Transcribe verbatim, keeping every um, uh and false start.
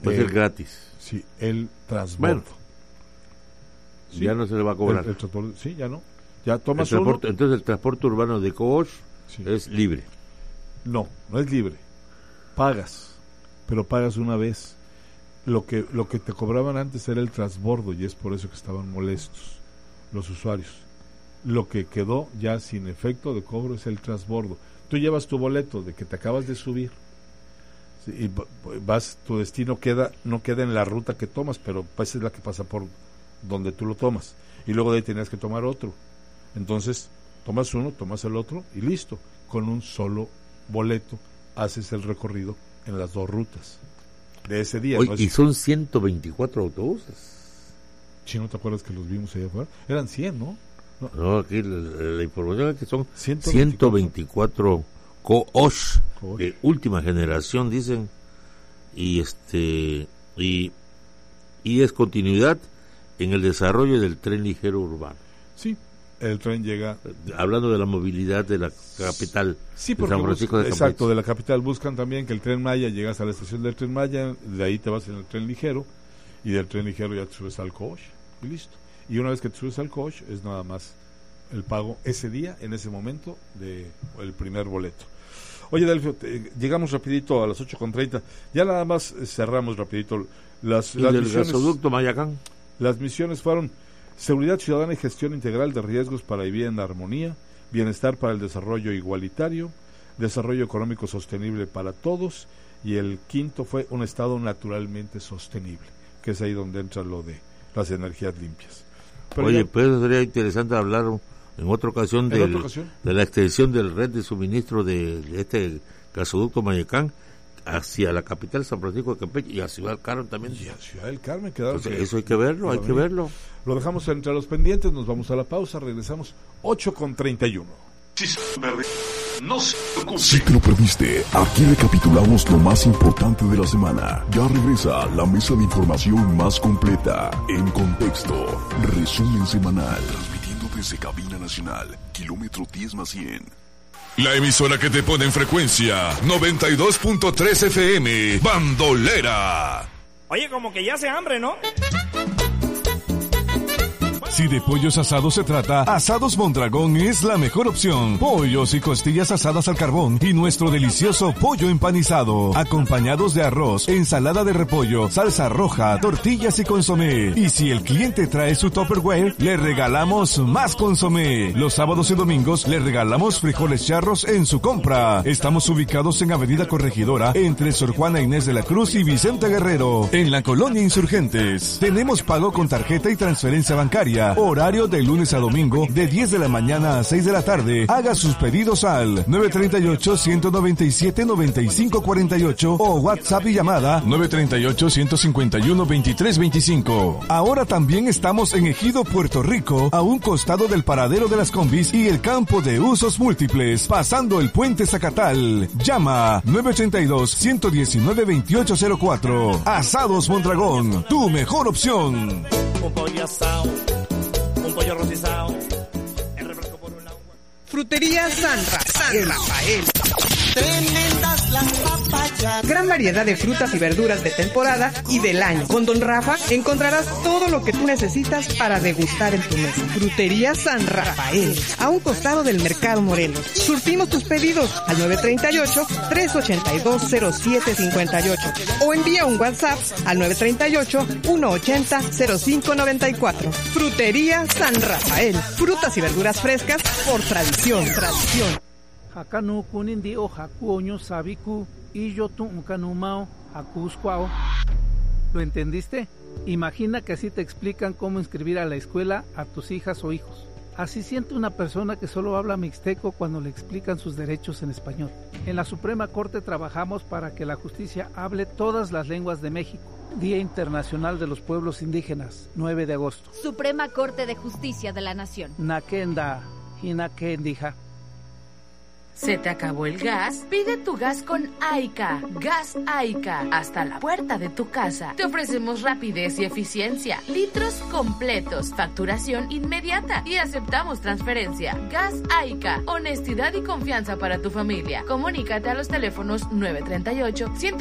Va a ser gratis. Sí, el transbordo. Bueno, sí, ya no se le va a cobrar. El, el transbordo, sí, ya no. Ya tomas el uno. Entonces el transporte urbano de Coos Sí. es libre. No, no es libre. Pagas, pero pagas una vez. Lo que lo que te cobraban antes era el transbordo y es por eso que estaban molestos los usuarios. Lo que quedó ya sin efecto de cobro es el transbordo. Tú llevas tu boleto de que te acabas de subir. Sí, y vas, tu destino queda no queda en la ruta que tomas, pero pues es la que pasa por donde tú lo tomas. Y luego de ahí tenías que tomar otro. Entonces, tomas uno, tomas el otro y listo. Con un solo boleto haces el recorrido en las dos rutas de ese día. Hoy, ¿no? Es... Y son ciento veinticuatro autobuses. Chino, ¿te acuerdas que los vimos allá afuera? Eran cien, ¿no? No, no aquí la, la información es que son ciento veinticuatro, ciento veinticuatro Coos Coos. de última generación, dicen, y este y, y es continuidad en el desarrollo del tren ligero urbano. Sí, el tren llega... Hablando de la movilidad de la capital, Sí, de porque San Francisco buscan, de exacto, Campeche. de la capital buscan también que el tren Maya, llegas a la estación del tren Maya, de ahí te vas en el tren ligero, y del tren ligero ya te subes al coach, y listo. Y una vez que te subes al coach, es nada más el pago ese día, en ese momento, de el primer boleto. Oye, Delfio, te, llegamos rapidito a las ocho con treinta, ya nada más eh, cerramos rapidito las, Y las del misiones. gasoducto Mayacán. Las misiones fueron seguridad ciudadana y gestión integral de riesgos para vivir en armonía, bienestar para el desarrollo igualitario, desarrollo económico sostenible para todos, y el quinto fue un estado naturalmente sostenible, que es ahí donde entra lo de las energías limpias. Pero Oye, ya, pues sería interesante hablar en otra ocasión, ¿En del, otra ocasión? de la extensión del red de suministro de, de este gasoducto Mayacán hacia la capital San Francisco de Campeche y a Ciudad del Carmen también. y a Ciudad del Carmen quedaron. Entonces, que- eso hay que verlo, hay que verlo. Lo dejamos entre los pendientes, nos vamos a la pausa, regresamos ocho con treinta y uno. No se preocupe. Si te lo perdiste, aquí recapitulamos lo más importante de la semana. Ya regresa la mesa de información más completa, en contexto, resumen semanal, transmitiendo desde Cabina Nacional, kilómetro diez más cien. La emisora que te pone en frecuencia noventa y dos punto tres F M, Bandolera. Oye, como que ya hace hambre, ¿no? Si de pollos asados se trata, Asados Mondragón es la mejor opción. Pollos y costillas asadas al carbón y nuestro delicioso pollo empanizado, acompañados de arroz, ensalada de repollo, salsa roja, tortillas y consomé. Y si el cliente trae su Tupperware, le regalamos más consomé. Los sábados y domingos le regalamos frijoles charros en su compra. Estamos ubicados en Avenida Corregidora, entre Sor Juana Inés de la Cruz y Vicente Guerrero, en la Colonia Insurgentes. Tenemos pago con tarjeta y transferencia bancaria. Horario de lunes a domingo, de diez de la mañana a seis de la tarde. Haga sus pedidos al nueve tres ocho, uno nueve siete, nueve cinco cuatro ocho o WhatsApp y llamada nueve tres ocho, uno cinco uno, dos tres dos cinco. Ahora también estamos en Ejido, Puerto Rico, a un costado del paradero de las combis y el campo de usos múltiples, pasando el puente Zacatal. Llama nueve tres dos, uno uno nueve, dos ocho cero cuatro. Asados Mondragón, tu mejor opción. Un pollo asado, un pollo rostizado, el refresco por un lado. Frutería San Rafael. San Rafael. Tremendas las papayas. Gran variedad de frutas y verduras de temporada y del año. Con Don Rafa encontrarás todo lo que tú necesitas para degustar en tu mesa. Frutería San Rafael, a un costado del Mercado Morelos. Surtimos tus pedidos al nueve tres ocho, tres ocho dos, cero siete cinco ocho o envía un WhatsApp al nueve tres ocho, uno ocho cero, cero cinco nueve cuatro. Frutería San Rafael. Frutas y verduras frescas por tradición. Tradición. Hakanu kunindi o hakuoño sabiku y yo tu kanumao hakuskwao. ¿Lo entendiste? Imagina que así te explican cómo inscribir a la escuela a tus hijas o hijos. Así siente una persona que solo habla mixteco cuando le explican sus derechos en español. En la Suprema Corte trabajamos para que la justicia hable todas las lenguas de México. Día Internacional de los Pueblos Indígenas, nueve de agosto. Suprema Corte de Justicia de la Nación. Nakenda, hinakendija. ¿Se te acabó el gas? Pide tu gas con Aica. Gas Aica. Hasta la puerta de tu casa. Te ofrecemos rapidez y eficiencia. Litros completos. Facturación inmediata. Y aceptamos transferencia. Gas Aica. Honestidad y confianza para tu familia. Comunícate a los teléfonos nueve tres ocho, uno